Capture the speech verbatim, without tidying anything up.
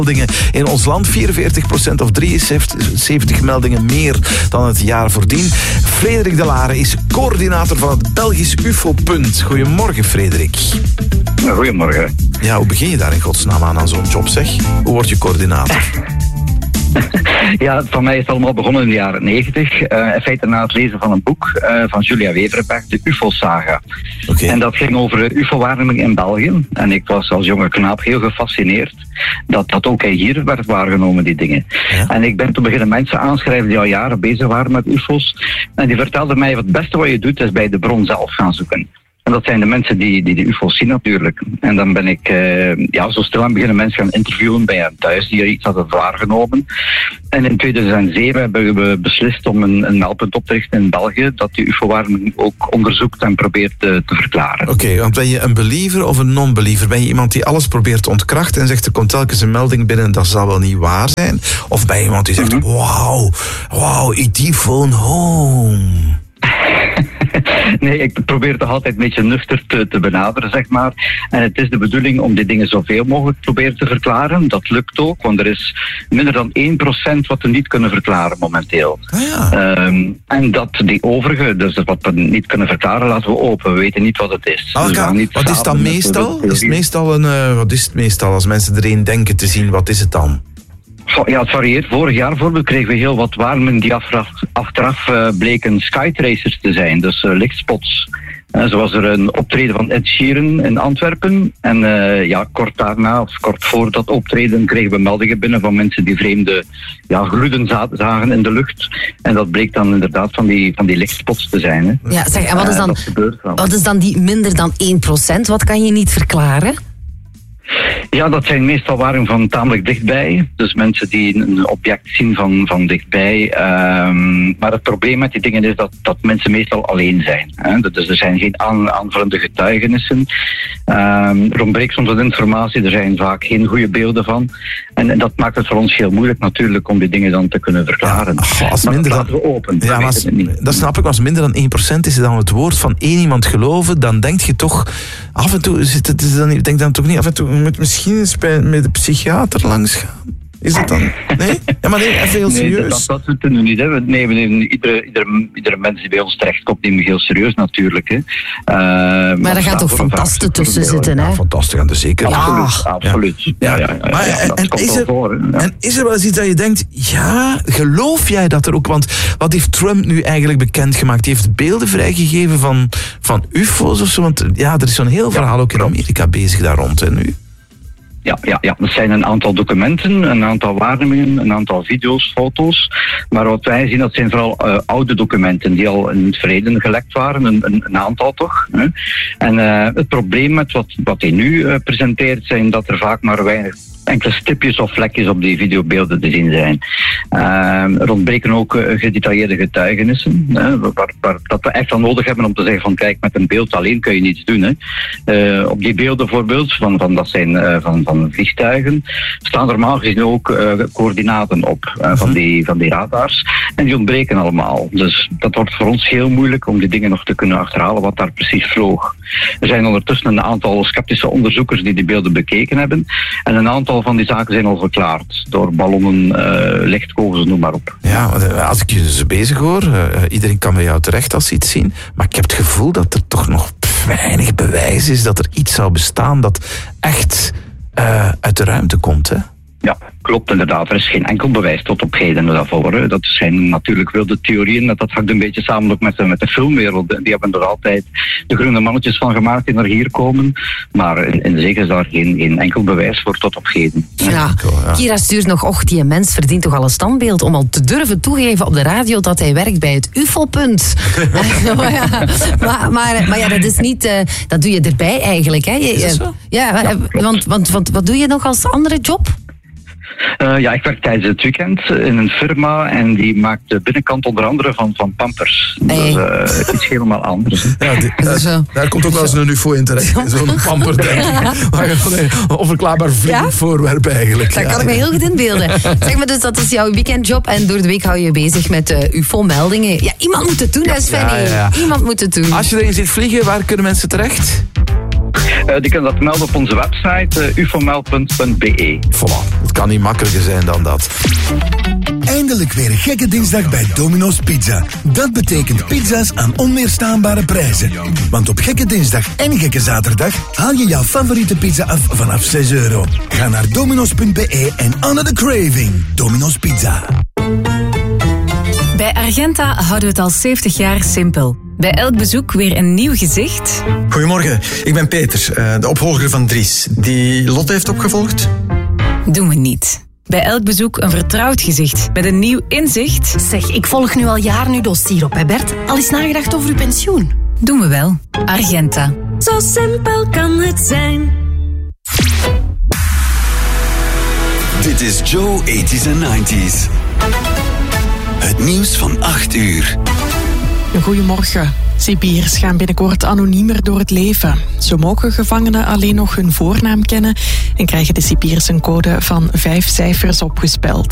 in ons land, vierenveertig procent of drieënzeventig meldingen meer dan het jaar voordien. Frederik De Lare is coördinator van het Belgisch U F O-punt. Goedemorgen, Frederik. Goedemorgen. Ja, hoe begin je daar in godsnaam aan aan zo'n job, zeg? Hoe word je coördinator? Ja, van mij is het allemaal begonnen in de jaren negentig. Uh, in feite na het lezen van een boek uh, van Julia Weverberg, de U F O-saga. Okay. En dat ging over U F O-waarneming in België. En ik was als jonge knaap heel gefascineerd dat dat ook hier werd waargenomen, die dingen. Ja. En ik ben toen beginnen mensen aanschrijven die al jaren bezig waren met U F O's. En die vertelden mij, het beste wat je doet is bij de bron zelf gaan zoeken. En dat zijn de mensen die, die de U F O's zien natuurlijk. En dan ben ik uh, ja, zo stil aan beginnen mensen gaan interviewen bij hen thuis die er iets hadden waargenomen. En in tweeduizend zeven hebben we beslist om een, een meldpunt op te richten in België dat die U F O-waarneming ook onderzoekt en probeert te, te verklaren. Oké, okay, want ben je een believer of een non-believer? Ben je iemand die alles probeert te ontkrachten en zegt er komt telkens een melding binnen dat zal wel niet waar zijn? Of ben je iemand die zegt, mm-hmm. wauw, wauw, E T phone home? Nee, ik probeer het altijd een beetje nuchter te, te benaderen, zeg maar. En het is de bedoeling om die dingen zoveel mogelijk proberen te verklaren. Dat lukt ook, want er is minder dan één procent wat we niet kunnen verklaren momenteel. Ah, ja. um, en dat die overige, dus wat we niet kunnen verklaren, laten we open. We weten niet wat het is. Ah, dus ja. niet wat is dan meestal? Is het meestal een, uh, wat is het meestal als mensen erin denken te zien? Wat is het dan? Ja, het varieert. Vorig jaar bijvoorbeeld kregen we heel wat waarnemingen die achteraf, achteraf uh, bleken skytracers te zijn, dus uh, lichtspots. Uh, zo was er een optreden van Ed Sheeran in Antwerpen. En uh, ja, kort daarna, of kort voor dat optreden, kregen we meldingen binnen van mensen die vreemde ja, gloeden zagen in de lucht. En dat bleek dan inderdaad van die, van die lichtspots te zijn. Hè. Ja, zeg, en wat is dan, uh, wat is dan die minder dan één procent? Wat kan je niet verklaren? Ja, dat zijn meestal waarnemingen van tamelijk dichtbij. Dus mensen die een object zien van, van dichtbij. Um, maar het probleem met die dingen is dat, dat mensen meestal alleen zijn. Hè? Dus er zijn geen aan, aanvullende getuigenissen. Um, er ontbreekt soms wat informatie, er zijn vaak geen goede beelden van. En, en dat maakt het voor ons heel moeilijk natuurlijk om die dingen dan te kunnen verklaren. Ja, als maar minder dat dan, laten we open. Ja, als, dat snap ik, als minder dan één procent is dan het woord van één iemand geloven, dan denk je toch af en toe, zit het, is dan, denk dan toch niet af en toe, moet misschien eens bij, met de psychiater langs gaan? Is dat dan? Nee? Ja, maar nee, even heel serieus. Nee, dat, dat doen we niet. Hè. We nemen iedere, iedere, iedere mens die bij ons terechtkomt, nemen we heel serieus natuurlijk. Hè. Uh, maar, maar er gaan toch fantasten tussen zitten, hè? Ja, fantastisch gaan er zeker. Ja, absoluut. absoluut. Ja. Ja, ja, ja, ja, maar, ja, dat en, komt is wel er, voor. Hè. Ja. En is er wel eens iets dat je denkt, ja, geloof jij dat er ook? Want wat heeft Trump nu eigenlijk bekendgemaakt? Die heeft beelden vrijgegeven van, van U F O's of zo. Want ja, er is zo'n heel verhaal ook in Amerika bezig daar rond, hè, nu. Ja, ja, ja, er zijn een aantal documenten, een aantal waarnemingen, een aantal video's, foto's. Maar wat wij zien, dat zijn vooral uh, oude documenten die al in het verleden gelekt waren, een, een, een aantal toch. Hè? En uh, het probleem met wat, wat hij nu uh, presenteert, zijn dat er vaak maar weinig enkele stipjes of vlekjes op die videobeelden te zien zijn. Uh, er ontbreken ook uh, gedetailleerde getuigenissen, hè, waar, waar, dat we echt wel nodig hebben om te zeggen van kijk, met een beeld alleen kun je niets doen. Hè. Uh, op die beelden bijvoorbeeld, van, van, dat zijn uh, van, van vliegtuigen, staan er normaal gezien ook uh, coördinaten op uh, van, die, van die radars. En die ontbreken allemaal. Dus dat wordt voor ons heel moeilijk om die dingen nog te kunnen achterhalen wat daar precies vloog. Er zijn ondertussen een aantal sceptische onderzoekers die die beelden bekeken hebben. En een aantal van die zaken zijn al verklaard. Door ballonnen, uh, lichtkogels, noem maar op. Ja, als ik je dus bezig hoor, uh, iedereen kan bij jou terecht als ze iets zien. Maar ik heb het gevoel dat er toch nog weinig bewijs is dat er iets zou bestaan dat echt uh, uit de ruimte komt, hè? Ja, klopt inderdaad. Er is geen enkel bewijs tot op heden daarvoor. Hè. Dat zijn natuurlijk wilde theorieën. Dat, dat hangt een beetje samen ook met de, met de filmwereld. Die hebben er altijd de groene mannetjes van gemaakt die naar hier komen. Maar in, in zeker is daar geen, geen enkel bewijs voor tot op heden. Ja, ja. Kira stuurt nog, och, die mens verdient toch al een standbeeld om al te durven toegeven op de radio dat hij werkt bij het U F O-punt. maar, ja, maar, maar, maar ja, dat is niet, uh, dat doe je erbij eigenlijk. Hè. Je, is dat zo? Ja, ja want, want, want wat doe je nog als andere job? Uh, ja, ik werk tijdens het weekend in een firma en die maakt de binnenkant onder andere van, van Pampers. Hey. Dat is uh, iets helemaal anders. Ja, die, daar, daar komt ook wel eens een U F O in terecht. Zo'n pamper, denk ik. Een onverklaarbaar vliegend ja? voorwerp eigenlijk. Dat ja. kan ik me heel goed inbeelden. Zeg maar, dus dat is jouw weekendjob en door de week hou je je bezig met uh, U F O-meldingen. Ja, iemand moet het doen, hè, Svenny. Ja, ja, ja. Iemand moet het doen. Als je erin ziet vliegen, waar kunnen mensen terecht? Uh, die kunnen dat melden op onze website uh, ufomeld punt be. Voilà. het kan niet makkelijker zijn dan dat. Eindelijk weer een gekke dinsdag bij Domino's Pizza. Dat betekent pizza's aan onweerstaanbare prijzen. Want op gekke dinsdag en gekke zaterdag haal je jouw favoriete pizza af vanaf zes euro. Ga naar dominos punt b e en honor the craving. Domino's Pizza. Bij Argenta houden we het al zeventig jaar simpel. Bij elk bezoek weer een nieuw gezicht. Goedemorgen, ik ben Peter, de opvolger van Dries. Die Lotte heeft opgevolgd? Doen we niet. Bij elk bezoek een vertrouwd gezicht met een nieuw inzicht. Zeg, ik volg nu al jaren uw dossier op, hè Bert? Al eens nagedacht over uw pensioen? Doen we wel. Argenta. Zo simpel kan het zijn. Dit is Joe tachtiger en negentiger. Het nieuws van acht uur. Goedemorgen. Cipiers gaan binnenkort anoniemer door het leven. Zo mogen gevangenen alleen nog hun voornaam kennen en krijgen de cipiers een code van vijf cijfers opgespeld.